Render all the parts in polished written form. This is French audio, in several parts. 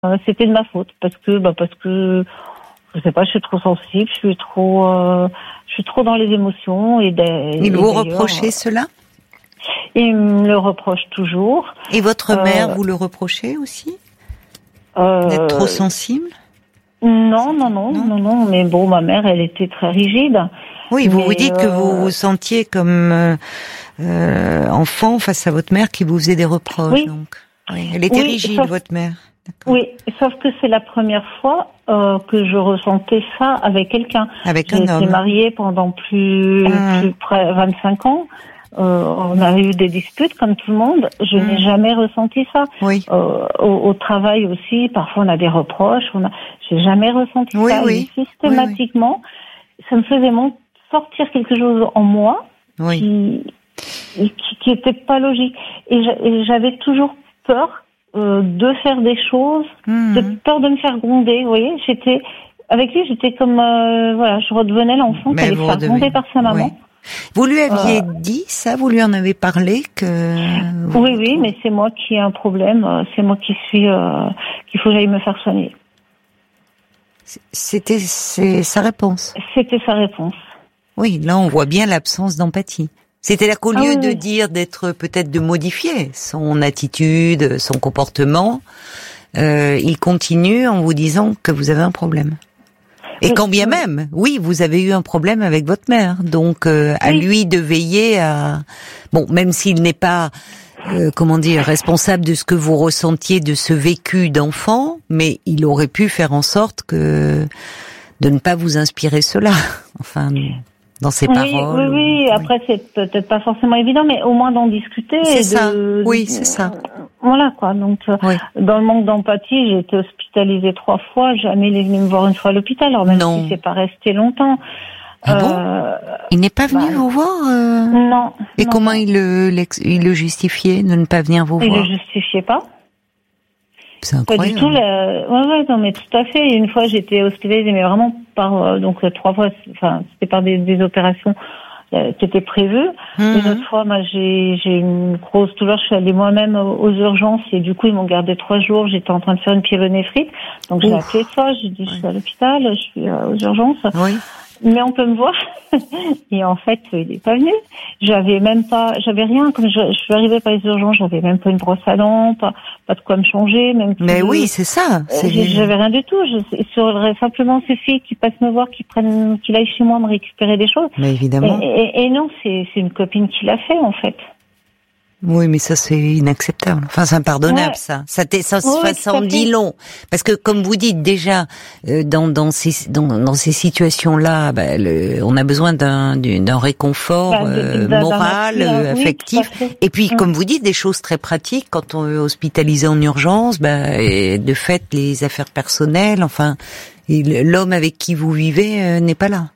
c'était de ma faute parce que je sais pas, je suis trop sensible, je suis trop dans les émotions Il vous reprochait cela? Il me le reproche toujours. Et votre mère vous le reprochait aussi? D'être trop sensible? Non. Mais bon, ma mère, elle était très rigide. Oui, vous dites que vous vous sentiez comme enfant face à votre mère qui vous faisait des reproches. Oui. Donc, oui. Elle était rigide, votre mère. D'accord. Oui, sauf que c'est la première fois que je ressentais ça avec quelqu'un. Avec un homme. J'ai été mariée pendant plus près 25 ans. On a eu des disputes comme tout le monde. Je n'ai jamais ressenti ça. Oui. Au travail aussi, parfois on a des reproches. J'ai jamais ressenti ça. Oui. Et systématiquement, ça me faisait sortir quelque chose en moi qui était pas logique. Et j'avais toujours peur de faire des choses, peur de me faire gronder. Vous voyez, avec lui, j'étais comme je redevenais l'enfant qui allait se faire gronder par sa maman. Oui. Vous lui aviez dit ça? Vous lui en avez parlé Oui, mais c'est moi qui ai un problème. C'est moi qui suis qu'il faut que j'aille me faire soigner. C'est sa réponse. C'était sa réponse. Oui, là on voit bien l'absence d'empathie. C'est-à-dire qu'au lieu de dire peut-être de modifier son attitude, son comportement, il continue en vous disant que vous avez un problème. Et quand bien même, vous avez eu un problème avec votre mère, donc à lui de veiller à... Bon, même s'il n'est pas, responsable de ce que vous ressentiez de ce vécu d'enfant, mais il aurait pu faire en sorte de ne pas vous inspirer cela, enfin, dans ses paroles. Oui. Après, c'est peut-être pas forcément évident, mais au moins d'en discuter. C'est ça. Oui, c'est ça. Voilà, quoi. Donc, dans le manque d'empathie, j'ai été hospitalisée 3 fois. Jamais il est venu me voir une fois à l'hôpital, alors même si c'est pas resté longtemps. Ah bon? Il n'est pas venu vous voir? Non. Et comment il le justifiait de ne pas venir vous voir? Il le justifiait pas. C'est incroyable. Pas du tout. Non, mais tout à fait. Une fois, j'étais hospitalisée, mais vraiment par 3 fois. Enfin, c'était par des opérations qui étaient prévues. Une autre fois, j'ai une grosse douleur. Je suis allée moi-même aux urgences et du coup, ils m'ont gardé 3 jours. J'étais en train de faire une pyélonéphrite. Donc, j'ai appelé ça. J'ai dit, je suis à l'hôpital, je suis aux urgences. Oui. Mais on peut me voir. Et en fait, il est pas venu. J'avais rien. Comme je suis arrivée par les urgences, j'avais même pas une brosse à dents, pas de quoi me changer, même. Mais oui, c'est ça. J'avais rien du tout. Il serait simplement suffit qu'ils passent me voir, qu'il aille chez moi me récupérer des choses. Mais évidemment. Et non, c'est une copine qui l'a fait, en fait. Oui, mais ça c'est inacceptable. Enfin, c'est impardonnable, ça. Ça en dit long. Parce que, comme vous dites déjà, dans ces situations-là, on a besoin d'un réconfort moral, affectif. Et puis, comme vous dites, des choses très pratiques. Quand on est hospitalisé en urgence, et de fait, les affaires personnelles, enfin, l'homme avec qui vous vivez n'est pas là.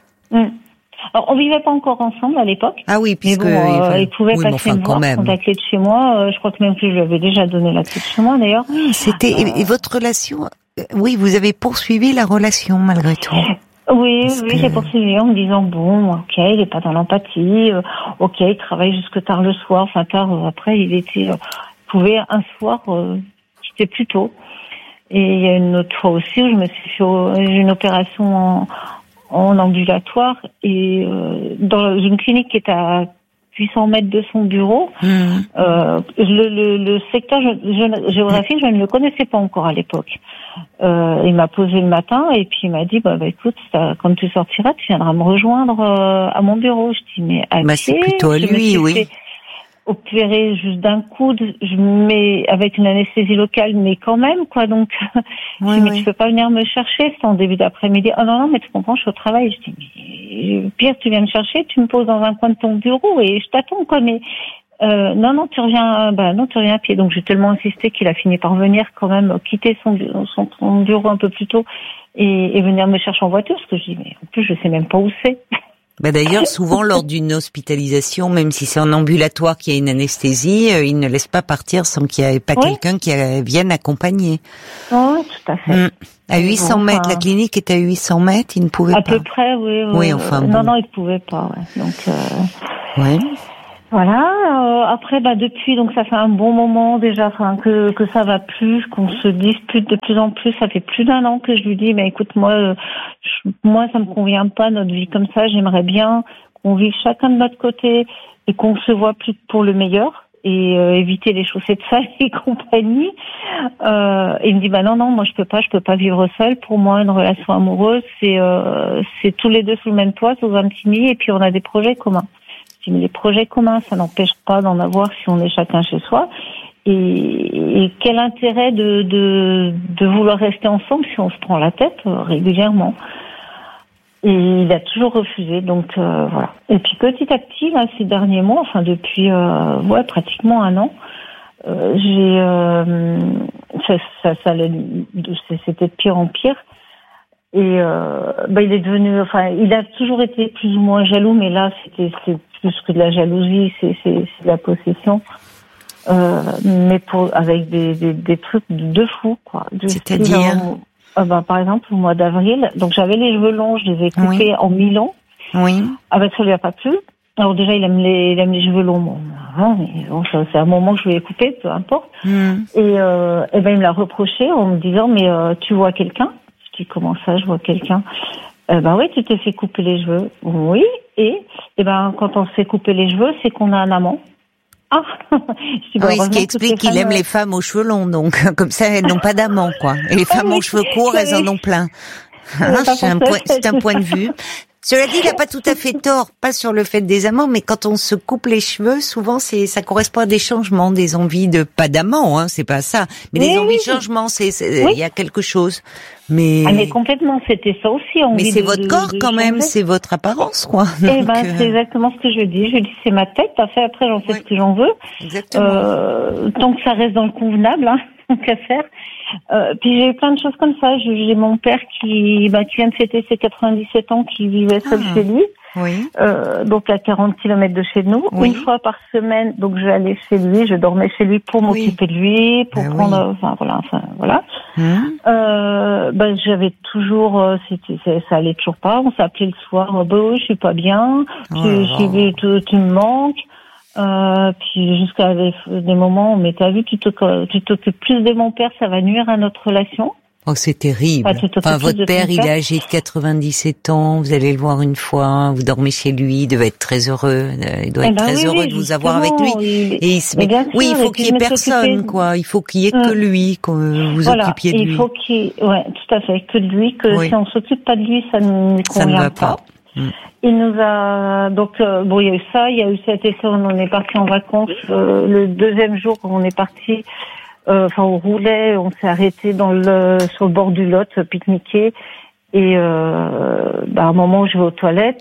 Alors, on vivait pas encore ensemble à l'époque. Ah oui, puisque il pouvait passer me voir, prendre la clé de chez moi. Je crois que même que je lui avais déjà donné la clé de chez moi, d'ailleurs. Et votre relation, vous avez poursuivi la relation malgré tout. Oui, j'ai poursuivi en me disant bon, ok, il est pas dans l'empathie, ok, il travaille jusque tard le soir, enfin tard. Après, il pouvait un soir quitter plus tôt. Et il y a une autre fois aussi où je me suis fait une opération en ambulatoire et dans une clinique qui est à 800 mètres de son bureau. Le secteur géographique, je ne le connaissais pas encore à l'époque. Il m'a posé le matin et puis il m'a dit écoute, quand tu sortiras, tu viendras me rejoindre à mon bureau. Je dis mais à pied, c'est plutôt à lui, oui. Opéré juste d'un coup, mais avec une anesthésie locale, mais quand même, quoi. Donc, tu peux pas venir me chercher, c'est en début d'après-midi. Oh non, mais tu comprends, je suis au travail. Je dis, mais pire, tu viens me chercher, tu me poses dans un coin de ton bureau et je t'attends, quoi. Mais non, tu reviens à pied. Donc, j'ai tellement insisté qu'il a fini par venir quand même quitter son bureau un peu plus tôt et venir me chercher en voiture, parce que je dis, mais en plus, je sais même pas où c'est. D'ailleurs, souvent, lors d'une hospitalisation, même si c'est en ambulatoire qu'il y a une anesthésie, ils ne laissent pas partir sans qu'il n'y ait pas quelqu'un qui vienne accompagner. Oui, tout à fait. À 800 mètres, la clinique est à 800 mètres, ils ne pouvaient pas. À peu près, oui. Oui, enfin bon. Non, ils ne pouvaient pas, ouais. Donc, ouais. Voilà. Après, depuis, donc ça fait un bon moment déjà, que ça va plus, qu'on se dispute de plus en plus. Ça fait plus d'1 an que je lui dis, mais écoute, moi, ça me convient pas notre vie comme ça. J'aimerais bien qu'on vive chacun de notre côté et qu'on se voit plus pour le meilleur et éviter les chaussettes sales et compagnie. Et il me dit, non, moi je peux pas vivre seule. Pour moi, une relation amoureuse, c'est tous les deux sous le même toit, sous un petit nid, et puis on a des projets communs. Mais les projets communs, ça n'empêche pas d'en avoir si on est chacun chez soi. Et quel intérêt de vouloir rester ensemble si on se prend la tête régulièrement. Et il a toujours refusé, donc voilà. Et puis petit à petit, là, ces derniers mois, depuis pratiquement 1 an, c'était de pire en pire. Et il est devenu, il a toujours été plus ou moins jaloux, mais là, c'est plus que de la jalousie, c'est de la possession. Mais avec des trucs de fou, quoi. C'est-à-dire par exemple, au mois d'avril, donc j'avais les cheveux longs, je les ai coupés en Milan. Oui. Ça lui a pas plu. Alors déjà, il aime les cheveux longs. C'est un moment que je lui ai coupé, peu importe. Et il me l'a reproché en me disant, mais tu vois quelqu'un? Je dis, comment ça, je vois quelqu'un? Oui, tu t'es fait couper les cheveux. Oui. Et quand on se fait couper les cheveux, c'est qu'on a un amant. Ce qui explique qu'il aime les femmes aux cheveux longs, donc comme ça elles n'ont pas d'amant, quoi. Et les femmes aux cheveux courts, elles en ont plein. C'est un point de vue. Cela dit, il n'a pas tout à fait tort, pas sur le fait des amants, mais quand on se coupe les cheveux, souvent ça correspond à des changements, des envies pas d'amant, c'est pas ça, mais des envies de changement, il y a quelque chose. Mais complètement, c'était ça aussi. Mais c'est votre corps quand même, c'est votre apparence, quoi. C'est exactement ce que je dis. Je dis, c'est ma tête, après j'en fais ce que j'en veux. Exactement. Tant que ça reste dans le convenable, donc à faire. Puis j'ai eu plein de choses comme ça. J'ai mon père qui vient de fêter ses 97 ans, qui vivait seul chez lui. Oui. Donc à 40 km de chez nous. Oui. Une fois par semaine, donc j'allais chez lui, je dormais chez lui pour m'occuper de lui, pour prendre, voilà. J'avais toujours, ça allait toujours pas. On s'appelait le soir, je suis pas bien, tu me manques. Puis jusqu'à des moments où t'as vu, tu t'occupes plus de mon père, ça va nuire à notre relation. Oh, c'est terrible. Votre père, il est âgé de 97 ans, vous allez le voir une fois, vous dormez chez lui, il devait être très heureux, il doit être très heureux de vous avoir avec lui. Il faut qu'il y ait personne, quoi. Il faut qu'il y ait que lui, que vous occupiez de lui. Il faut tout à fait, que de lui, si on s'occupe pas de lui, ça ne lui convient ça ne va pas. Il nous a il y a eu ça, il y a eu cet été, on est parti en vacances. Le deuxième jour, on est parti. On roulait, on s'est arrêté sur le bord du Lot, pique-niquer. Et à un moment où je vais aux toilettes,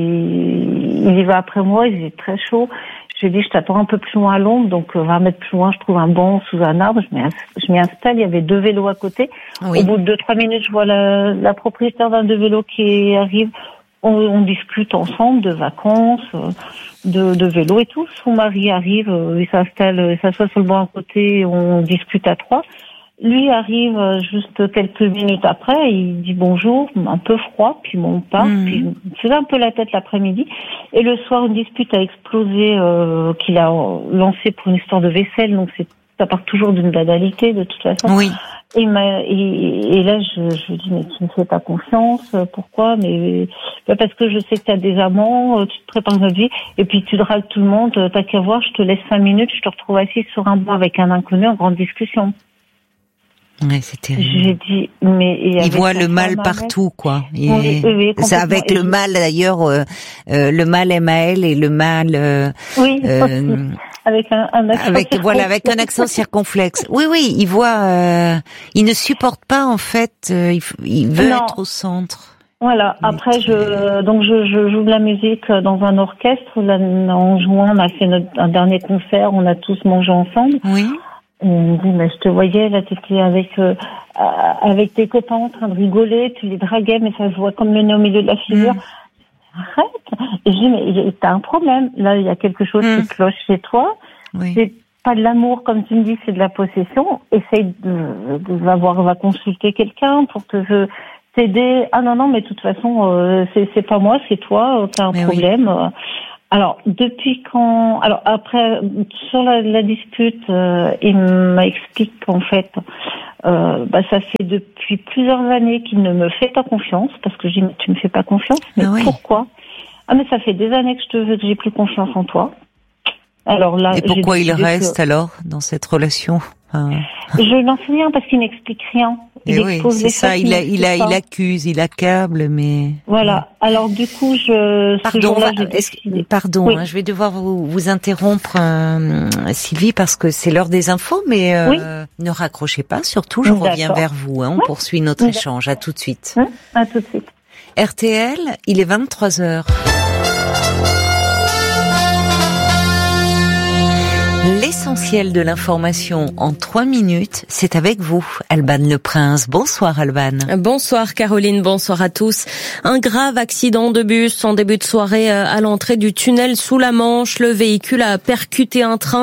il y va après moi, il est très chaud. Je lui ai dit, je t'attends un peu plus loin à l'ombre, donc 20 mètres plus loin, je trouve un banc sous un arbre, je m'y installe, il y avait 2 vélos à côté. Oui. Au bout de 2-3 minutes, je vois la propriétaire d'un 2 vélos qui arrive. On discute ensemble de vacances, de vélo et tout. Son mari arrive, il s'assoit sur le banc à côté, on discute à 3. Lui arrive juste quelques minutes après, il dit bonjour, un peu froid, puis on part, puis il faisait un peu la tête l'après-midi. Et le soir, une dispute a explosé, qu'il a lancée pour une histoire de vaisselle, donc ça part toujours d'une banalité de toute façon. Oui. Et là, je lui dis, mais tu ne fais pas confiance, pourquoi? Mais parce que je sais que tu as des amants, tu te prépares notre vie, et puis tu dragues tout le monde, t'as qu'à voir, je te laisse 5 minutes, je te retrouve assise sur un banc avec un inconnu en grande discussion. Ouais, c'est terrible. J'ai dit, mais il voit le mal partout, quoi. Oui, c'est avec le mal d'ailleurs, le mal MAL et le mal. Avec un accent avec un accent circonflexe. Oui, il voit. Il ne supporte pas en fait. Il veut être au centre. Voilà. Après, je joue de la musique dans un orchestre. Là, en juin, on a fait un dernier concert. On a tous mangé ensemble. Oui. Et on me dit, mais je te voyais, là, t'étais avec tes copains en train de rigoler, tu les draguais, mais ça se voit comme le nez au milieu de la figure. Arrête. Et je dis, mais t'as un problème. Là, il y a quelque chose qui cloche chez toi. Oui. C'est pas de l'amour, comme tu me dis, c'est de la possession. Essaye va consulter quelqu'un pour t'aider. Ah non, mais de toute façon, c'est pas moi, c'est toi, t'as un problème. Alors, depuis quand... Alors, après, sur la dispute, il m'explique qu'en fait, ça fait depuis plusieurs années qu'il ne me fait pas confiance, parce que je dis, mais tu me fais pas confiance, mais pourquoi ? Ah, mais ça fait des années que je te veux, que j'ai plus confiance en toi. Alors là, et pourquoi il reste alors dans cette relation? Je n'en sais rien parce qu'il n'explique rien. Il expose c'est ça. Il accuse, il accable, mais voilà. Alors du coup, pardon, oui. Je vais devoir vous interrompre, Sylvie, parce que c'est l'heure des infos, mais ne raccrochez pas. Surtout, je reviens vers vous. On poursuit notre échange. À tout de suite. À tout de suite. RTL, il est 23h. L'essentiel de l'information en 3 minutes, c'est avec vous, Alban Le Prince. Bonsoir Alban. Bonsoir Caroline, bonsoir à tous. Un grave accident de bus en début de soirée à l'entrée du tunnel sous la Manche. Le véhicule a percuté un train.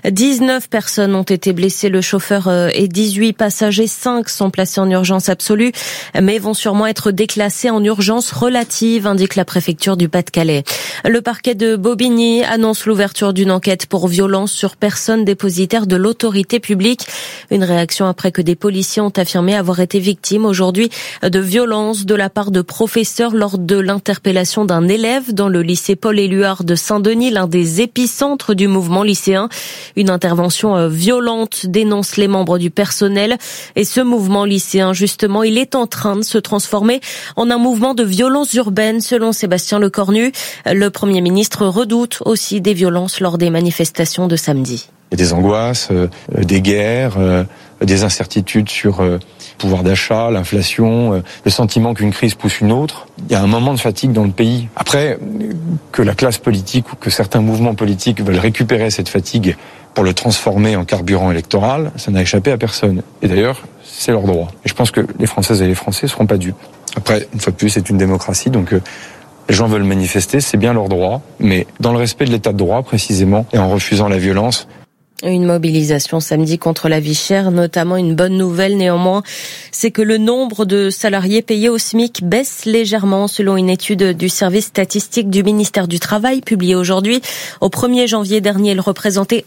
19 personnes ont été blessées, le chauffeur et 18 passagers. 5 sont placés en urgence absolue, mais vont sûrement être déclassés en urgence relative, indique la préfecture du Pas-de-Calais. Le parquet de Bobigny annonce l'ouverture d'une enquête pour violence sur personnes dépositaires de l'autorité publique. Une réaction après que des policiers ont affirmé avoir été victimes aujourd'hui de violences de la part de professeurs lors de l'interpellation d'un élève dans le lycée Paul-Éluard de Saint-Denis, l'un des épicentres du mouvement lycéen. Une intervention violente dénonce les membres du personnel. Et ce mouvement lycéen, justement, il est en train de se transformer en un mouvement de violence urbaine, selon Sébastien Lecornu. Le Premier ministre redoute aussi des violences lors des manifestations de samedi. Il y a des angoisses, des guerres, des incertitudes sur le pouvoir d'achat, l'inflation, le sentiment qu'une crise pousse une autre. Il y a un moment de fatigue dans le pays. Après, que la classe politique ou que certains mouvements politiques veulent récupérer cette fatigue pour le transformer en carburant électoral, ça n'a échappé à personne. Et d'ailleurs, c'est leur droit. Et je pense que les Françaises et les Français ne seront pas dupes. Après, une fois de plus, c'est une démocratie, donc les gens veulent manifester, c'est bien leur droit, mais dans le respect de l'état de droit précisément, et en refusant la violence. Une mobilisation samedi contre la vie chère, notamment. Une bonne nouvelle néanmoins, c'est que le nombre de salariés payés au SMIC baisse légèrement selon une étude du service statistique du ministère du Travail publiée aujourd'hui. Au 1er janvier dernier, il représentait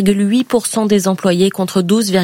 11,8% des employés contre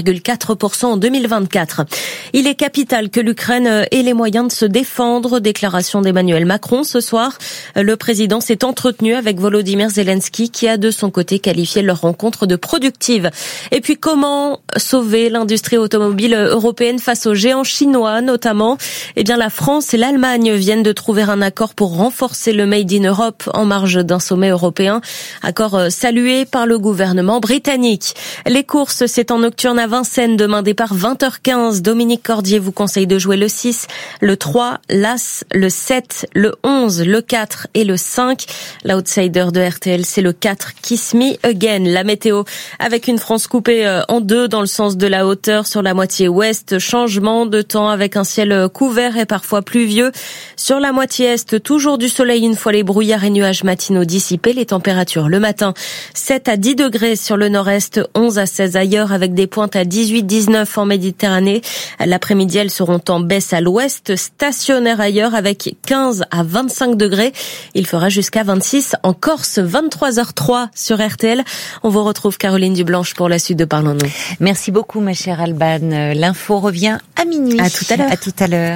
12,4% en 2024. Il est capital que l'Ukraine ait les moyens de se défendre. Déclaration d'Emmanuel Macron ce soir. Le président s'est entretenu avec Volodymyr Zelensky qui a de son côté qualifié leur rencontre de productive. Et puis comment sauver l'industrie automobile européenne face aux géants chinois notamment? Eh bien la France et l'Allemagne viennent de trouver un accord pour renforcer le Made in Europe en marge d'un sommet européen. Accord salué par le gouvernement britannique. Les courses, c'est en nocturne à Vincennes, demain départ 20h15. Dominique Cordier vous conseille de jouer le 6, le 3, l'As, le 7, le 11, le 4 et le 5. L'outsider de RTL, c'est le 4, Kiss Me Again. La météo avec une France coupée en deux dans le sens de la hauteur sur la moitié ouest. Changement de temps avec un ciel couvert et parfois pluvieux. Sur la moitié est, toujours du soleil une fois les brouillards et nuages matinaux dissipés. Les températures le matin, 7 à 10 degrés sur le nord-est, 11 à 16 ailleurs avec des pointes à 18-19 en Méditerranée. L'après-midi, elles seront en baisse à l'ouest, stationnaires ailleurs avec 15 à 25 degrés. Il fera jusqu'à 26 en Corse, 23h03 sur RTL. On vous retrouve Caroline Dublanche pour la suite de Parlons-nous. Merci beaucoup ma chère Alban. L'info revient à minuit. À tout à l'heure. À tout à l'heure.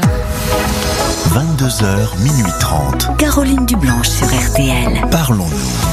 22h, minuit 30. Caroline Dublanche sur RTL. Parlons-nous.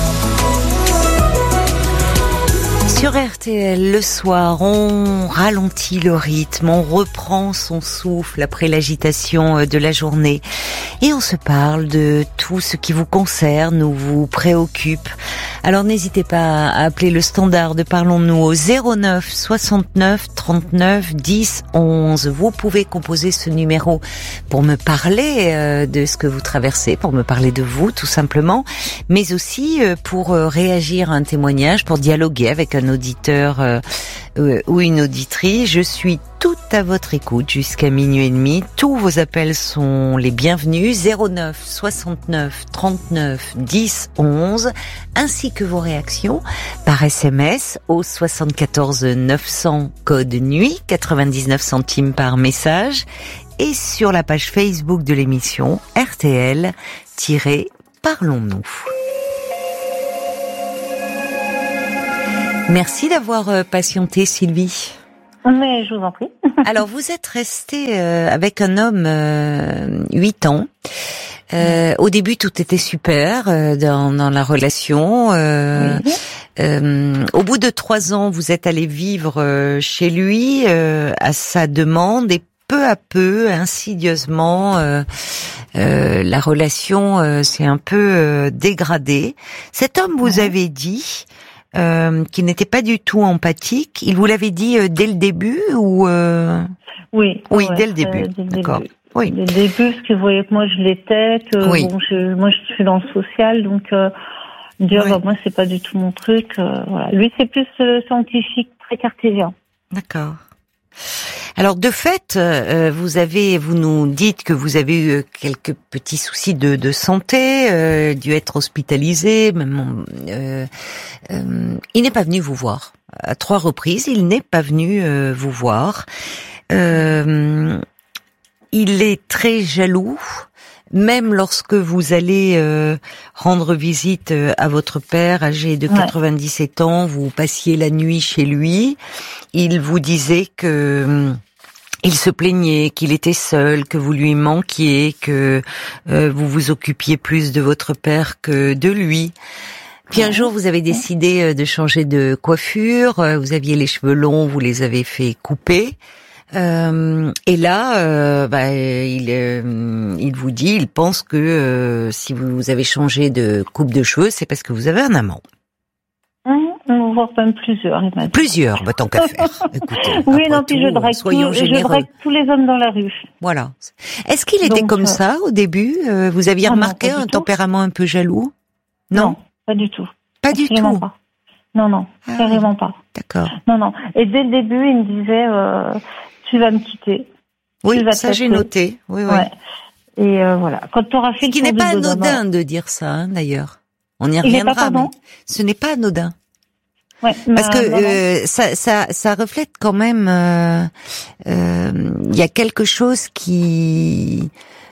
Sur RTL, le soir, on ralentit le rythme, on reprend son souffle après l'agitation de la journée et on se parle de tout ce qui vous concerne ou vous préoccupe. Alors n'hésitez pas à appeler le standard de Parlons-nous au 09 69 39 10 11. Vous pouvez composer ce numéro pour me parler de ce que vous traversez, pour me parler de vous tout simplement, mais aussi pour réagir à un témoignage, pour dialoguer avec un auditeur ou une auditrice. Je suis tout à votre écoute jusqu'à minuit et demi. Tous vos appels sont les bienvenus. 09 69 39 10 11, ainsi que vos réactions par SMS au 74 900 code nuit, 99 centimes par message, et sur la page Facebook de l'émission RTL-Parlons-nous. Merci d'avoir patienté, Sylvie. Mais je vous en prie. Alors, vous êtes restée avec un homme 8 ans. Au début, tout était super dans la relation. Au bout de 3 ans, vous êtes allé vivre chez lui à sa demande, et peu à peu, insidieusement, la relation s'est un peu dégradée. Cet homme vous avait dit qu'il n'était pas du tout empathique. Il vous l'avait dit dès le début ou Oui. Oui, Ouais, dès le début. D'accord. Début. Oui. Dès le début, parce qu'il voyait que moi je l'étais, que Oui. bon, moi je suis dans le social, donc dire Oui. moi c'est pas du tout mon truc. Voilà. Lui c'est plus scientifique, très cartésien. D'accord. Alors de fait, vous nous dites que vous avez eu quelques petits soucis de santé, dû être hospitalisé. Même, il n'est pas venu vous voir à 3 reprises. Il n'est pas venu vous voir. Il est très jaloux. Même lorsque vous allez rendre visite à votre père âgé de 97 ans, vous passiez la nuit chez lui, il vous disait que il se plaignait, qu'il était seul, que vous lui manquiez, que vous vous occupiez plus de votre père que de lui. Puis un jour, vous avez décidé de changer de coiffure, vous aviez les cheveux longs, vous les avez fait couper. Et là, il vous dit, il pense que si vous avez changé de coupe de cheveux, c'est parce que vous avez un amant. Voire même plusieurs. Il m'a dit. Plusieurs, tant qu'à faire. Écoutez, oui, non, puis je drague tous les hommes dans la rue. Voilà. Est-ce qu'il était comme ça au début? Vous aviez remarqué un tempérament un peu jaloux? Non, pas du tout. Pas du tout. Pas. Non, carrément pas. D'accord. Non. Et dès le début, il me disait, tu vas me quitter. Oui, ça j'ai noté. Oui. Et voilà. Quand tu auras fait le tour du bonhomme. Ce qui n'est pas anodin de dire ça, d'ailleurs. On y reviendra, mais ce n'est pas anodin. Ouais, parce que ça reflète quand même. Il y a quelque chose qui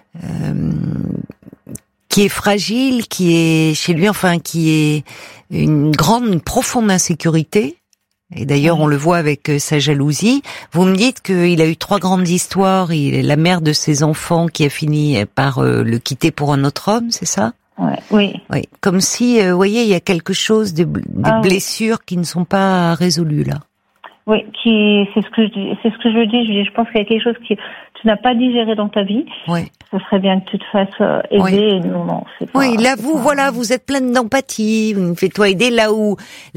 est fragile, qui est chez lui, enfin qui est une profonde insécurité. Et d'ailleurs, on le voit avec sa jalousie. Vous me dites qu'il a eu 3 grandes histoires. Il est la mère de ses enfants qui a fini par le quitter pour un autre homme, c'est ça? Oui. Comme si, vous voyez, il y a quelque chose, des blessures qui ne sont pas résolues là. Oui, c'est ce que je dis. Je pense qu'il y a quelque chose que tu n'as pas digéré dans ta vie. Oui. Ce serait bien que tu te fasses aider. Oui. Et non, c'est pas. Oui, là vous êtes pleine d'empathie. Vous me faites aider là où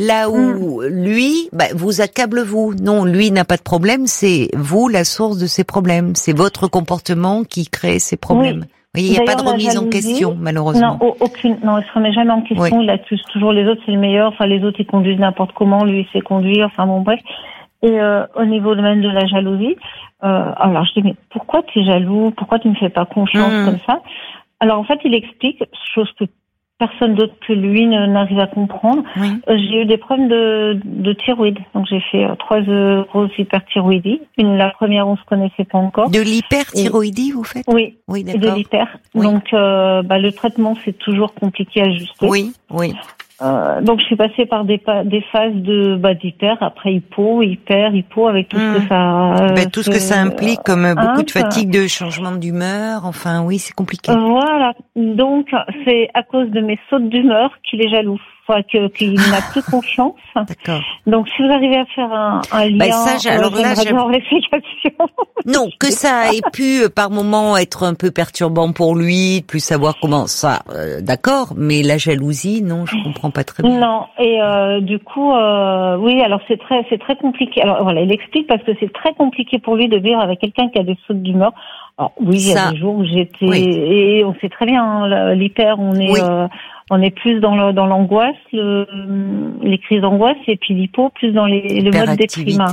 lui, vous accable vous. Non, lui n'a pas de problème. C'est vous la source de ses problèmes. C'est votre comportement qui crée ces problèmes. Oui. Oui, il n'y a pas de remise en question, malheureusement. Non, aucune. Non, il se remet jamais en question. Oui. Il accuse toujours les autres, c'est le meilleur. Enfin, les autres, ils conduisent n'importe comment. Lui, il sait conduire. Enfin, bon, bref. Et au niveau même de la jalousie, alors je dis, mais pourquoi tu es jaloux? Pourquoi tu ne me fais pas confiance comme ça? Alors, en fait, il explique, chose que personne d'autre que lui n'arrive à comprendre. Oui. J'ai eu des problèmes de thyroïde. Donc, j'ai fait 3 grosses hyperthyroïdies. La première, on se connaissait pas encore. De l'hyperthyroïdie, vous faites? Oui. Oui, d'accord. Et de l'hyper. Oui. Donc, le traitement, c'est toujours compliqué à ajuster. Oui. Donc, je suis passée par des phases d'hyper, après hypo, avec tout ce que ça... tout ce que ça implique, comme beaucoup de fatigue, de changement d'humeur. Enfin, oui, c'est compliqué. Voilà. Donc, c'est à cause de mes sautes d'humeur qu'il est jaloux. Enfin, qu'il n'a plus confiance. D'accord. Donc, si vous arrivez à faire un lien, l'explication. Non, que ça ait pu par moment être un peu perturbant pour lui, plus savoir comment ça. D'accord, mais la jalousie, non, je comprends pas très bien. Non, et du coup, oui, alors c'est très compliqué. Alors voilà, il explique parce que c'est très compliqué pour lui de vivre avec quelqu'un qui a des sautes d'humeur. Alors oui, il y a des jours où j'étais, et on sait très bien, l'hyper, on est plus dans l'angoisse, les crises d'angoisse, et puis l'hypo plus dans le mode déprime.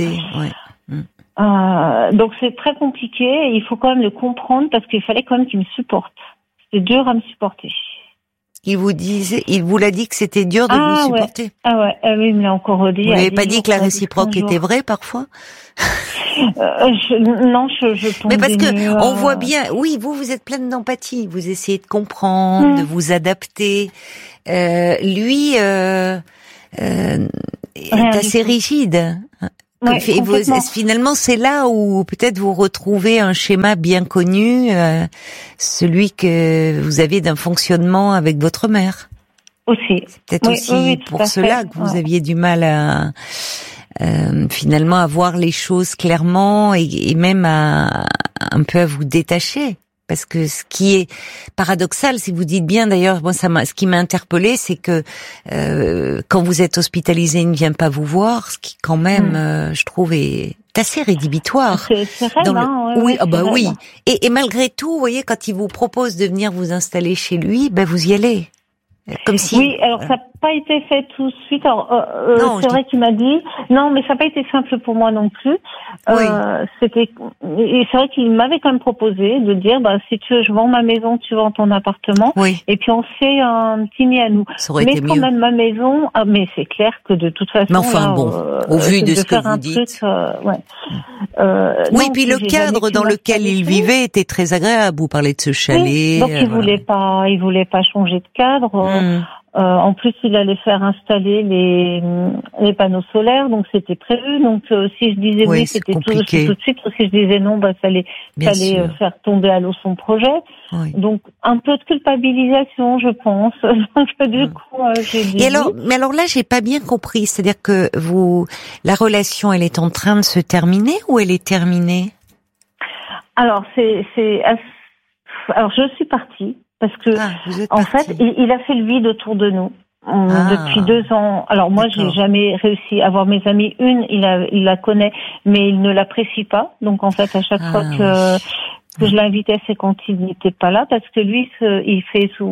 Donc c'est très compliqué. Il faut quand même le comprendre parce qu'il fallait quand même qu'il me supporte. C'est dur à me supporter. Il vous l'a dit que c'était dur de vous supporter. Ouais. Ah ouais, oui, il me l'a encore dit. Vous n'avez pas dit que la réciproque était vraie parfois? Non, je tombe. Mais parce que on voit bien, oui, vous êtes pleine d'empathie, vous essayez de comprendre, de vous adapter. Lui, est assez rigide. Ouais, Finalement, c'est là où peut-être vous retrouvez un schéma bien connu, celui que vous avez d'un fonctionnement avec votre mère. Aussi. C'est peut-être aussi pour cela que vous aviez du mal à finalement à voir les choses clairement et même à un peu à vous détacher. Parce que ce qui est paradoxal, si vous dites bien d'ailleurs, bon, ce qui m'a interpellée, c'est que quand vous êtes hospitalisé, il ne vient pas vous voir, ce qui quand même, je trouve, est assez rédhibitoire. C'est réel, oui. Et malgré tout, vous voyez, quand il vous propose de venir vous installer chez lui, vous y allez. Comme si. Oui, alors ça n'a pas été fait tout de suite. Alors, c'est vrai qu'il m'a dit non, mais ça n'a pas été simple pour moi non plus. Et c'est vrai qu'il m'avait quand même proposé de dire si tu veux, je vends ma maison, tu vends ton appartement, et puis on fait un petit nid à nous. Mais quand même ma maison, mais c'est clair que de toute façon. Mais enfin au vu de ce que vous dites. Puis le cadre dans lequel il vivait était très agréable. Vous parlez de ce chalet. Oui, donc il voulait pas changer de cadre. En plus, il allait faire installer les panneaux solaires, donc c'était prévu. Donc si je disais oui, c'était tout de suite. Si je disais non, ça allait faire tomber à l'eau son projet. Oui. Donc un peu de culpabilisation, je pense. Donc du coup, j'ai dit. Mais alors là, j'ai pas bien compris. C'est-à-dire que la relation, elle est en train de se terminer ou elle est terminée? Alors alors je suis partie. Parce que, en fait, il a fait le vide autour de nous depuis 2 ans. Alors moi, j'ai jamais réussi à voir mes amis. Il la connaît, mais il ne l'apprécie pas. Donc en fait, à chaque fois que je l'invitais, c'est quand il n'était pas là, parce que lui, il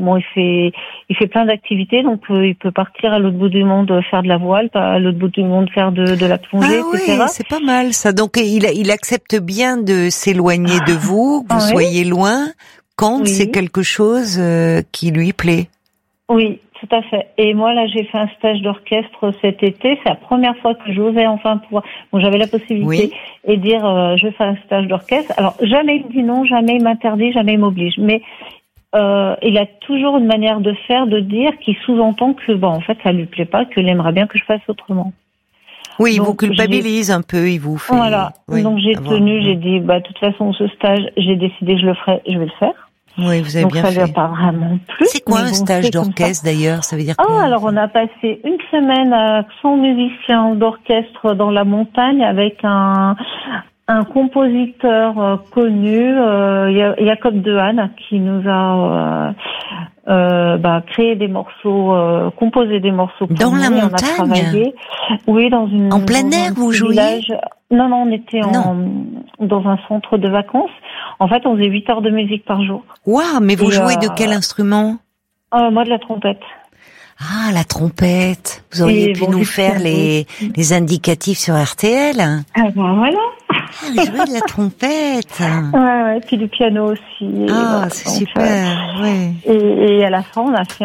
fait plein d'activités. Donc il peut partir à l'autre bout du monde faire de la voile, à l'autre bout du monde faire de la plongée, etc. Oui, c'est pas mal ça. Donc il accepte bien de s'éloigner de vous, que vous soyez loin. Quand c'est quelque chose qui lui plaît. Oui, tout à fait. Et moi, là, j'ai fait un stage d'orchestre cet été. C'est la première fois que j'osais enfin pouvoir... Bon, j'avais la possibilité et dire je fais un stage d'orchestre. Alors, jamais il me dit non, jamais il m'interdit, jamais il m'oblige. Mais il a toujours une manière de faire, de dire, qui sous-entend que, en fait, ça lui plaît pas, qu'il aimerait bien que je fasse autrement. Oui, il vous culpabilise un peu, il vous fait... Voilà. Donc, j'ai dit, de toute façon, ce stage, j'ai décidé, je vais le faire. Oui, vous avez bien fait. Donc ça vient pas vraiment plus. C'est quoi un stage d'orchestre d'ailleurs? Ça veut dire quoi? Alors on a passé une semaine à 100 musiciens d'orchestre dans la montagne avec un compositeur connu, Jacob Dehaene, qui nous a créé des morceaux, composé des morceaux pour dans nous, la montagne. On a travaillé. Oui, en plein air, vous jouiez? Non, on était dans un centre de vacances. En fait, on faisait 8 heures de musique par jour. Waouh, mais vous jouez de quel instrument? Moi, de la trompette. Ah, la trompette. Vous auriez pu nous faire les indicatifs sur RTL. Ah, voilà. Vous jouez de la trompette. Ouais, puis du piano aussi. Ah, c'est super, ouais. Et à la fin, on a fait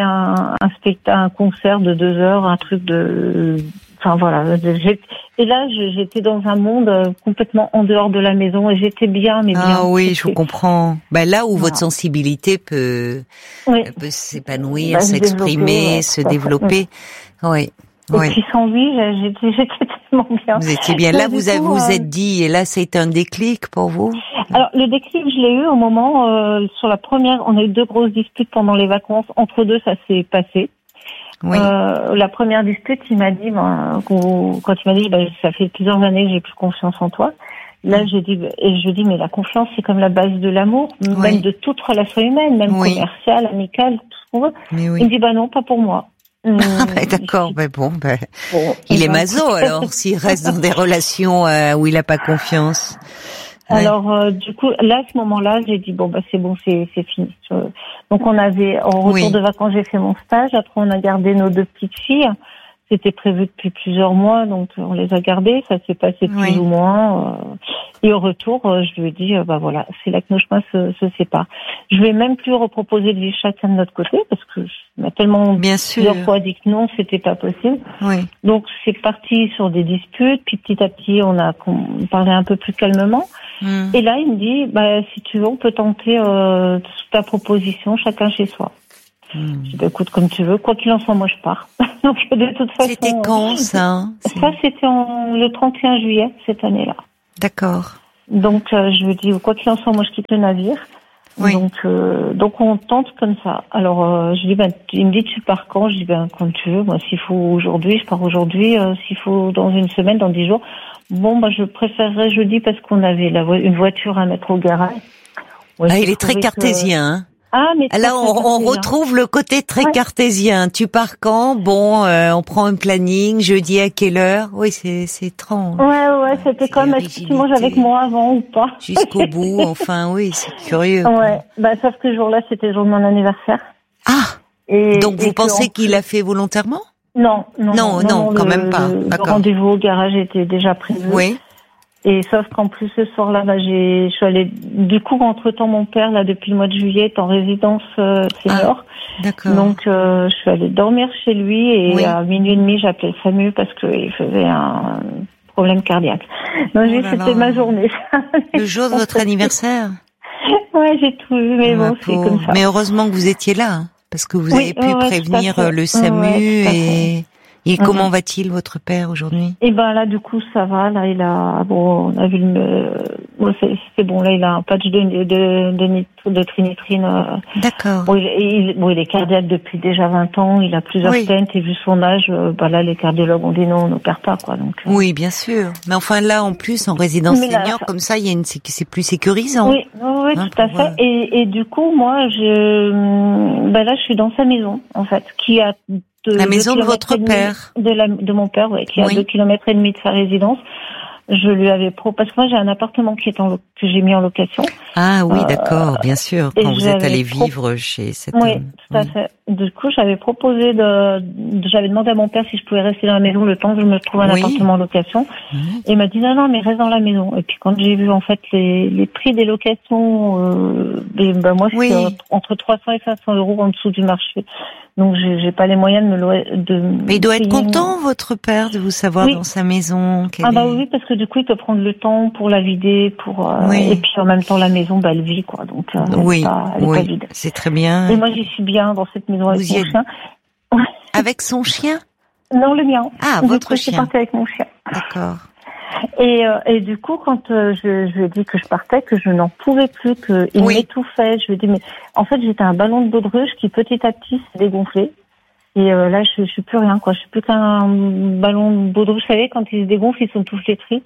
un concert de 2 heures, un truc de... Enfin, voilà. Et là, j'étais dans un monde complètement en dehors de la maison et j'étais bien, mais bien. Ah oui, je vous comprends. Là où votre sensibilité peut s'épanouir, s'exprimer, se développer. Oui. Et puis sans lui, j'étais tellement bien. Vous étiez bien. Là, vous êtes dit, et là, c'est un déclic pour vous? Alors, le déclic, je l'ai eu au moment, sur la première, on a eu 2 grosses disputes pendant les vacances. Entre deux, ça s'est passé. Oui. La première dispute, il m'a dit, quand il m'a dit, ça fait plusieurs années que j'ai plus confiance en toi. Là, je dis, mais la confiance, c'est comme la base de l'amour, même de toute relation humaine, même commerciale, amicale, tout ce qu'on veut. Il me dit, non, pas pour moi. D'accord, il est maso alors, s'il reste dans des relations où il n'a pas confiance. Alors, du coup, là, à ce moment-là, j'ai dit, c'est bon, c'est fini. Donc, en retour de vacances, j'ai fait mon stage. Après, on a gardé nos 2 petites filles. C'était prévu depuis plusieurs mois, donc on les a gardées. Ça s'est passé plus ou moins. Et au retour, je lui ai dit, voilà, c'est là que nos chemins se séparent. Je vais même plus reproposer de vivre chacun de notre côté, parce que on a tellement plusieurs fois dit que non, c'était pas possible. Oui. Donc c'est parti sur des disputes, puis petit à petit, on parlait un peu plus calmement. Et là, il me dit, si tu veux, on peut tenter ta proposition, chacun chez soi. Je dis, écoute, comme tu veux, quoi qu'il en soit, moi je pars. Donc de toute façon. C'était quand ça? Ça, c'était le 31 juillet cette année-là. D'accord. Donc je lui dis, quoi qu'il en soit, moi je quitte le navire. Oui. Donc on tente comme ça. Alors je dis, il me dit, tu pars quand? Je dis, quand tu veux. Moi, s'il faut aujourd'hui, je pars aujourd'hui. S'il faut dans une semaine, dans 10 jours. Bon, je préférerais jeudi parce qu'on avait une voiture à mettre au garage. Ouais, il est très cartésien. Hein. Ah, mais là, on retrouve le côté très cartésien. Tu pars quand? Bon, on prend un planning. Jeudi à quelle heure? Oui, c'est étrange. Ouais, c'était comme est-ce que tu manges avec moi avant ou pas? Jusqu'au bout, enfin, oui, c'est curieux. Ouais, sauf que ce jour-là, c'était le jour de mon anniversaire. Ah. Donc vous pensez qu'il l'a fait volontairement? Non, quand même pas. D'accord. Le rendez-vous au garage était déjà prévu. Oui. Et sauf qu'en plus ce soir-là, je suis allée. Du coup, entre-temps, mon père, là, depuis le mois de juillet, est en résidence senior. D'accord. Donc, je suis allée dormir chez lui et à minuit et demi, j'ai appelé le SAMU parce qu'il faisait un problème cardiaque. Donc, c'était ma journée. Le jour de votre anniversaire. Ouais, j'ai tout vu, mais bon, c'est comme ça. Mais heureusement que vous étiez là, hein, parce que vous avez pu prévenir le SAMU et comment va-t-il, votre père, aujourd'hui? Là, du coup, ça va. Là, on a vu c'est bon. Là, il a un patch de trinitrine. D'accord. Bon, il est cardiaque depuis déjà 20 ans. Il a plusieurs stents et vu son âge, là, les cardiologues ont dit non, on n'opère pas, quoi. Donc. Oui, bien sûr. Mais enfin, là, en plus, en résidence senior, comme ça, c'est plus sécurisant. Oui, tout à fait. Et du coup, moi, là, je suis dans sa maison, en fait, qui a la maison de votre père, de mon père, qui a 2,5 km de sa résidence. Je lui avais parce que moi j'ai un appartement que j'ai mis en location. Ah oui, d'accord, bien sûr. Quand vous êtes allé vivre chez cet homme. Oui, tout à fait. Du coup, j'avais demandé à mon père si je pouvais rester dans la maison le temps que je me trouve un appartement en location. Et il m'a dit non, mais reste dans la maison. Et puis quand j'ai vu en fait les prix des locations, moi c'est entre 300 et 500 euros en dessous du marché. Donc j'ai pas les moyens Mais il doit être content, votre père, de vous savoir dans sa maison. Oui, parce que du coup il peut prendre le temps pour la vider, et puis en même temps la maison, elle vit, quoi. Donc elle est pas vide. C'est très bien. Et moi j'y suis bien dans cette maison avec mon chien. Avec son chien? Non, le mien. Ah, votre chien. Je suis partie avec mon chien. D'accord. Et du coup, quand je lui ai dit que je partais, que je n'en pouvais plus, qu'il m'étouffait, je lui ai dit, mais en fait, j'étais un ballon de baudruche qui petit à petit s'est dégonflé. Et là, je suis plus rien, quoi. Je suis plus qu'un ballon de baudruche. Vous savez, quand ils se dégonflent, ils sont tout flétris.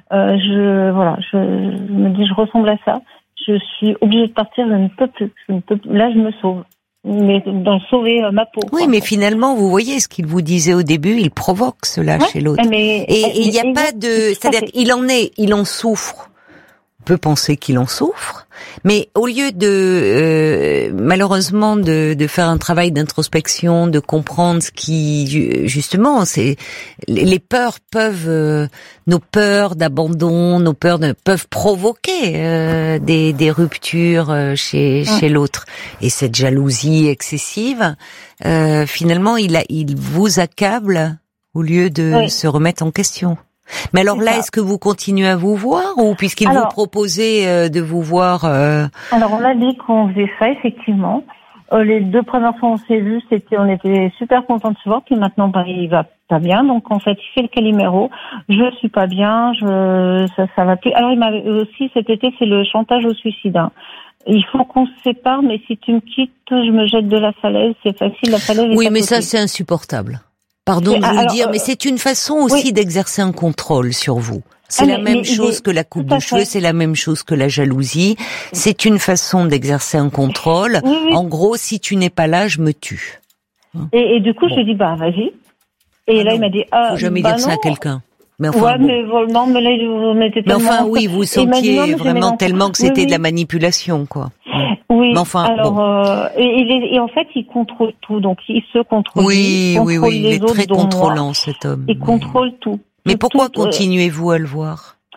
Je me dis, je ressemble à ça. Je suis obligée de partir, je ne peux plus. Là, je me sauve. Mais d'en sauver ma peau. Oui, mais finalement, vous voyez ce qu'il vous disait au début, il provoque cela chez l'autre. Et il n'y a pas de, c'est-à-dire il en souffre. On peut penser qu'il en souffre, mais au lieu de malheureusement de faire un travail d'introspection, de comprendre ce qui justement, c'est les peurs peuvent nos peurs d'abandon, peuvent provoquer des ruptures chez l'autre, et cette jalousie excessive finalement il vous accable au lieu de se remettre en question. Mais alors là, est-ce que vous continuez à vous voir, ou puisqu'il vous proposait de vous voir Alors on a dit qu'on faisait ça, effectivement. Les 2 premières fois on s'est vus, on était super contents de se voir. Puis maintenant, il va pas bien. Donc en fait, il fait le Calimero. Je suis pas bien. Ça va plus. Alors il m'avait aussi cet été fait le chantage au suicide. Il faut qu'on se sépare, mais si tu me quittes, je me jette de la falaise. C'est facile, la falaise. Oui, mais ça c'est insupportable. Pardon de vous le dire, mais c'est une façon aussi d'exercer un contrôle sur vous. C'est la même chose que la coupe de cheveux, c'est la même chose que la jalousie. C'est une façon d'exercer un contrôle. En gros, si tu n'es pas là, je me tue. Et du coup, je lui ai dit, vas-y. Et là, il m'a dit, faut jamais dire ça à quelqu'un. Mais enfin, mais là, on était tellement... Mais enfin, oui, vous sentiez vraiment tellement que c'était de la manipulation, quoi. Oui. Mais enfin, alors, et en fait, il contrôle tout, donc il se contrôle. Oui, il est très contrôlant, cet homme. Il contrôle tout. Mais pourquoi continuez-vous à le voir?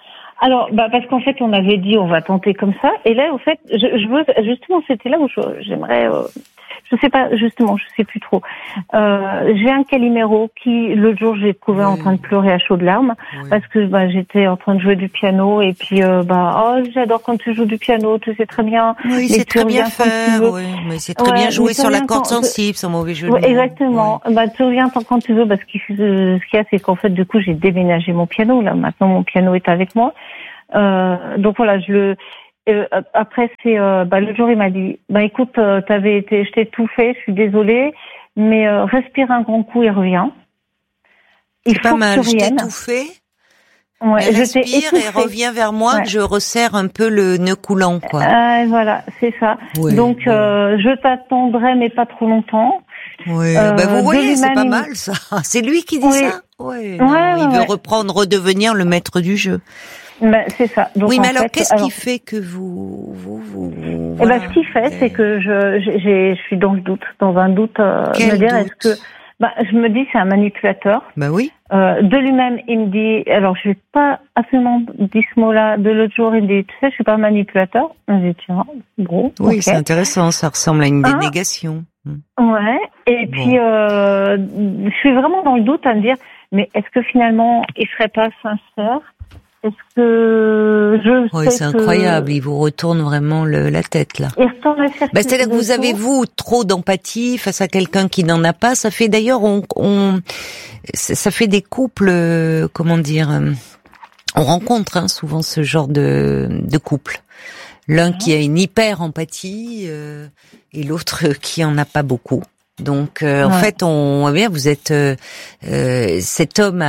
Alors, parce qu'en fait, on avait dit on va tenter comme ça, et là, en fait, je veux justement, c'était là où j'aimerais, je sais pas, justement, je sais plus trop. J'ai un Calimero qui, l'autre jour, j'ai trouvé en train de pleurer à chaudes larmes parce que j'étais en train de jouer du piano et puis j'adore quand tu joues du piano, tu sais très bien. Oui, c'est très bien faire, mais c'est très bien jouer sur la corde sensible, sans mauvais jeu de mots. Exactement. Tu reviens quand tu veux, parce que ce qu'il y a, c'est qu'en fait, du coup, j'ai déménagé mon piano. Là, maintenant, mon piano est avec moi. Donc voilà, après c'est le jour il m'a dit écoute, je t'ai tout fait, je suis désolée, mais respire un grand coup et reviens. C'est pas mal, je t'ai tout fait. Ouais, respire et reviens vers moi, que je resserre un peu le nœud coulant, quoi. Voilà, c'est ça. Ouais, donc je t'attendrai, mais pas trop longtemps. Oui, vous voyez, c'est pas mal ça. C'est lui qui dit ça. Ouais, il veut redevenir le maître du jeu. C'est ça. Donc, oui, mais alors qu'est-ce qui fait que vous ce qui fait, c'est que je suis dans le doute, dans un doute. Quel doute? Est-ce que je me dis c'est un manipulateur. Oui. De lui-même, il me dit. Alors, je vais pas absolument dit ce mot-là. De l'autre jour, il me dit, tu sais, je suis pas un manipulateur. Je dis tiens, bon. Oui, okay. C'est intéressant. Ça ressemble à une dénégation. Ouais. Et puis, je suis vraiment dans le doute à me dire, mais est-ce que finalement, il serait pas sincère? Est-ce que c'est incroyable, il vous retourne vraiment la tête là. C'est-à-dire que vous avez trop d'empathie face à quelqu'un qui n'en a pas. Ça fait d'ailleurs ça fait des couples, on rencontre souvent ce genre de couple. L'un qui a une hyper empathie et l'autre qui en a pas beaucoup. Donc en fait, on voit bien, vous êtes cet homme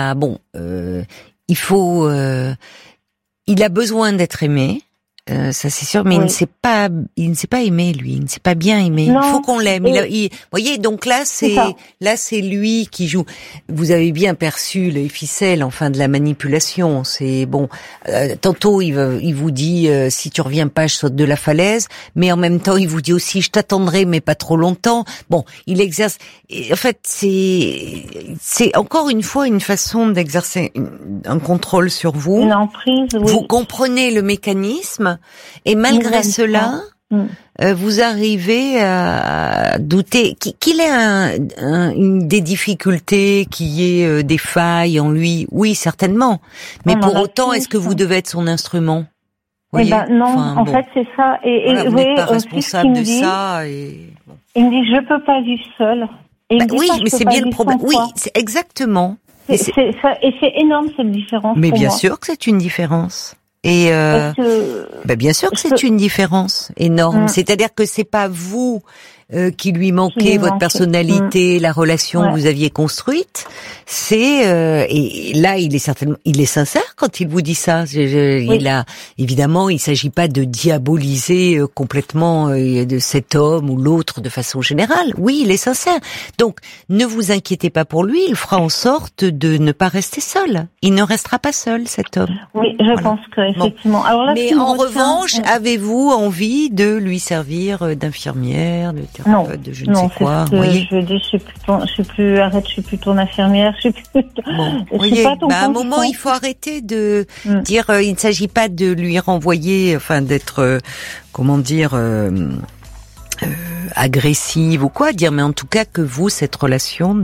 il a besoin d'être aimé, ça c'est sûr, mais il ne sait pas aimer lui, il ne sait pas bien aimer. Il faut qu'on l'aime. Voyez, donc là c'est lui qui joue. Vous avez bien perçu les ficelles, de la manipulation. C'est bon. Tantôt il vous dit si tu reviens pas, je saute de la falaise, mais en même temps il vous dit aussi je t'attendrai, mais pas trop longtemps. Bon, il exerce. Et en fait, c'est encore une fois une façon d'exercer un contrôle sur vous. Une emprise. Oui. Vous comprenez le mécanisme. Et malgré cela, vous arrivez à douter qu'il ait une des difficultés, qu'il y ait des failles en lui. Oui, certainement. Mais pour autant, est-ce que vous devez être son instrument? Non, en fait, c'est ça. Et vous n'êtes pas responsable de ça. Il me dit, je peux pas vivre seul. Oui, mais c'est bien le problème. Oui, c'est exactement. Et c'est énorme cette différence. Mais bien sûr que c'est une différence. Et bien sûr que c'est une différence énorme. C'est-à-dire que c'est pas vous qui lui manquez, votre personnalité, la relation que vous aviez construite. C'est et là il est sincère quand il vous dit ça. Évidemment, il s'agit pas de diaboliser complètement de cet homme ou l'autre de façon générale. Oui, il est sincère. Donc ne vous inquiétez pas pour lui. Il fera en sorte de ne pas rester seul. Il ne restera pas seul, cet homme. Oui, je pense que effectivement. Bon. Alors là, mais en revanche, avez-vous envie de lui servir d'infirmière, de thérapeute, de je ne sais quoi? Non, je dis, je suis plus ton infirmière. Je suis pas ton à un moment, il faut arrêter de dire. Il ne s'agit pas de lui renvoyer, d'être, agressive ou quoi. Dire, mais en tout cas que vous, cette relation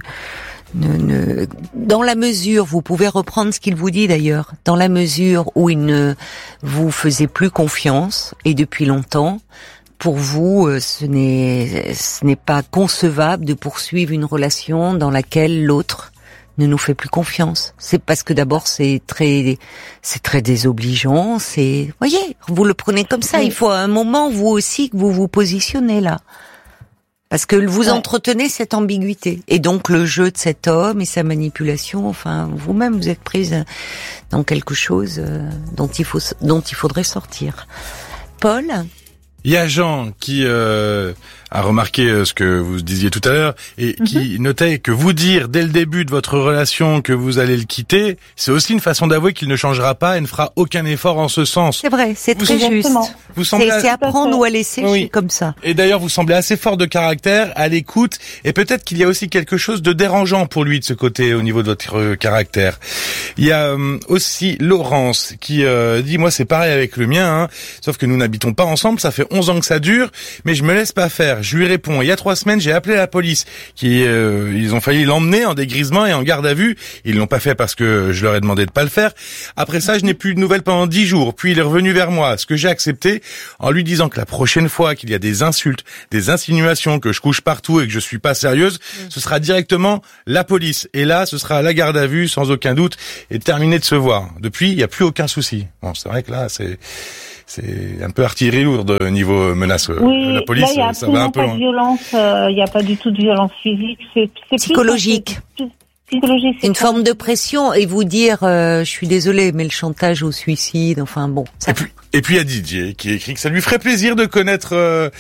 dans la mesure, vous pouvez reprendre ce qu'il vous dit d'ailleurs, dans la mesure où il ne vous faisait plus confiance, et depuis longtemps, pour vous, ce n'est pas concevable de poursuivre une relation dans laquelle l'autre ne nous fait plus confiance. C'est parce que d'abord c'est très désobligeant, voyez, vous le prenez comme ça, il faut à un moment vous aussi que vous vous positionnez là. Parce que vous entretenez cette ambiguïté. Et donc, le jeu de cet homme et sa manipulation, vous-même, vous êtes prise dans quelque chose dont il faudrait sortir. Paul? Il y a Jean qui a remarqué ce que vous disiez tout à l'heure et qui notait que vous dire dès le début de votre relation que vous allez le quitter, c'est aussi une façon d'avouer qu'il ne changera pas et ne fera aucun effort en ce sens. C'est vrai, c'est très juste. Vous semblez c'est apprendre ou à laisser, je suis comme ça. Et d'ailleurs, vous semblez assez fort de caractère, à l'écoute, et peut-être qu'il y a aussi quelque chose de dérangeant pour lui de ce côté au niveau de votre caractère. Il y a aussi Laurence qui dit, moi c'est pareil avec le mien, sauf que nous n'habitons pas ensemble, ça fait 11 ans que ça dure, mais je me laisse pas faire. Je lui réponds, il y a 3 semaines, j'ai appelé la police, ils ont failli l'emmener en dégrisement et en garde à vue. Ils l'ont pas fait parce que je leur ai demandé de pas le faire. Après ça, je n'ai plus de nouvelles pendant 10 jours. Puis il est revenu vers moi, ce que j'ai accepté, en lui disant que la prochaine fois qu'il y a des insultes, des insinuations, que je couche partout et que je suis pas sérieuse, ce sera directement la police. Et là, ce sera la garde à vue, sans aucun doute, et terminé de se voir. Depuis, il n'y a plus aucun souci. Bon, c'est vrai que là, c'est un peu artillerie lourde niveau menace. Oui, la police, là, il y a ça va un peu pas loin. de violence, il n'y a pas du tout de violence physique, c'est psychologique. Psychologique, c'est une forme de pression et vous dire, je suis désolée, mais le chantage au suicide, enfin bon. Ça... Et puis il y a Didier qui écrit que ça lui ferait plaisir de connaître,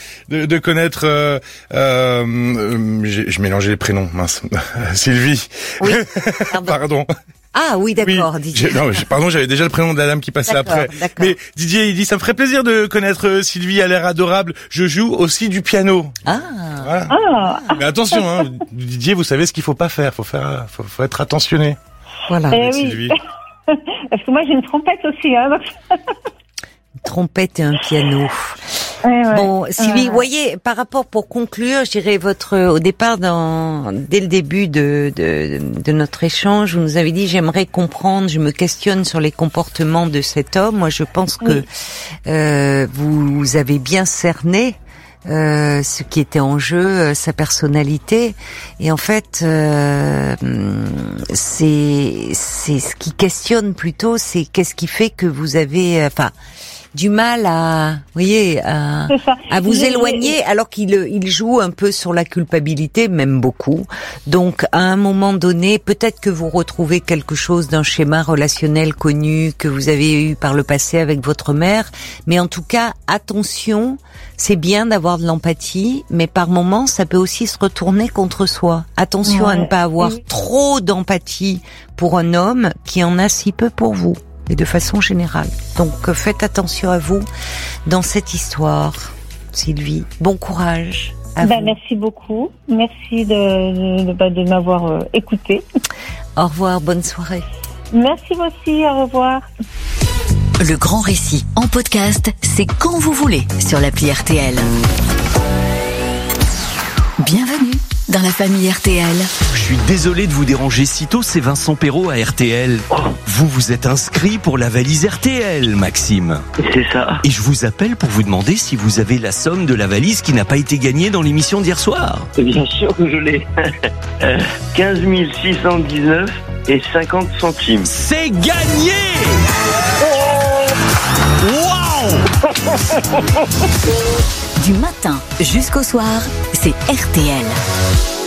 je mélangeais les prénoms, mince, Sylvie. Oui, pardon. Ah oui, d'accord, oui, Didier. Pardon, j'avais déjà le prénom de la dame qui passait après. D'accord. Mais Didier, il dit, ça me ferait plaisir de connaître Sylvie, elle a l'air adorable. Je joue aussi du piano. Ah. Voilà. Mais attention, Didier, vous savez ce qu'il faut pas faire. Faut être attentionné. Voilà. Oui. Sylvie. Parce que moi, j'ai une trompette aussi, Une trompette et un piano. Ouais. Bon, Sylvie, vous voyez, par rapport, pour conclure, je dirais au départ, dès le début de notre échange, vous nous avez dit, j'aimerais comprendre, je me questionne sur les comportements de cet homme. Moi, je pense que vous avez bien cerné ce qui était en jeu, sa personnalité, et en fait, c'est ce qui questionne plutôt, c'est qu'est-ce qui fait que vous avez, du mal à vous éloigner, alors qu'il joue un peu sur la culpabilité, même beaucoup. Donc, à un moment donné, peut-être que vous retrouvez quelque chose d'un schéma relationnel connu que vous avez eu par le passé avec votre mère. Mais en tout cas, attention, c'est bien d'avoir de l'empathie, mais par moments, ça peut aussi se retourner contre soi. Attention à ne pas avoir trop d'empathie pour un homme qui en a si peu pour vous. Et de façon générale. Donc faites attention à vous dans cette histoire, Sylvie. Bon courage à vous. Merci beaucoup. Merci de m'avoir écouté. Au revoir, bonne soirée. Merci vous aussi, au revoir. Le grand récit en podcast, c'est quand vous voulez sur l'appli RTL. Bienvenue dans la famille RTL. Je suis désolé de vous déranger si tôt, c'est Vincent Perrault à RTL. Vous êtes inscrit pour la valise RTL, Maxime. C'est ça. Et je vous appelle pour vous demander si vous avez la somme de la valise qui n'a pas été gagnée dans l'émission d'hier soir. Bien sûr que je l'ai. 15 619 et 50 centimes. C'est gagné! Waouh! Du matin jusqu'au soir, c'est RTL.